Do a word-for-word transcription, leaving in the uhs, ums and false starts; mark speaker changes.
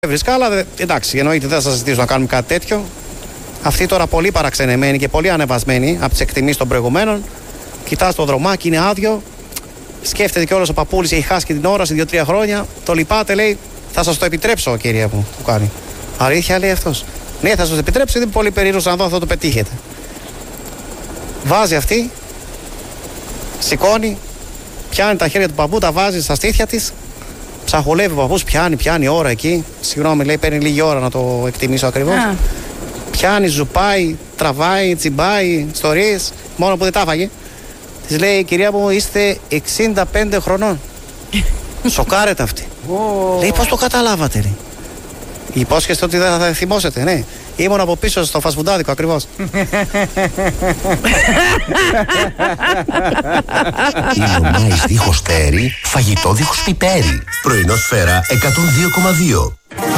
Speaker 1: Βρίσκα, αλλά εντάξει, εννοείται δεν θα σας ζητήσω να κάνουμε κάτι τέτοιο. Αυτή τώρα πολύ παραξενεμένη και πολύ ανεβασμένη από τις εκτιμήσεις των προηγουμένων. Κοιτάς το δρομάκι, είναι άδειο. Σκέφτεται κιόλας ο παππούλης, έχει χάσει και την όραση δύο-τρία χρόνια. Το λυπάται, λέει, θα σας το επιτρέψω, κυρία μου, που κάνει. Αλήθεια, λέει αυτός. Ναι, θα σας επιτρέψω, είναι πολύ περίεργο να δω αν θα το πετύχετε. Βάζει αυτή, σηκώνει, πιάνει τα χέρια του παππού, τα βάζει στα στήθια της. Ψαχολεύει ο παππούς, πιάνει, πιάνει ώρα εκεί. Συγγνώμη, λέει, παίρνει λίγη ώρα να το εκτιμήσω ακριβώς. Ah. Πιάνει, ζουπάει, τραβάει, τσιμπάει, ιστορίες, μόνο που δεν τα έφαγε. Της λέει, κυρία μου, είστε εξήντα πέντε χρονών. Σοκάρεται αυτή. Oh. Λέει, πώς το καταλάβατε, λέει. Υπόσχεστε ότι δεν θα θυμώσετε, ναι. Ήμουν από πίσω στο φασφουντάδικο ακριβώς.
Speaker 2: Κιλομάις δίχως τέρι, φαγητό δίχως πιπέρι. Πρωινό Σφαίρα εκατόν δύο κόμμα δύο.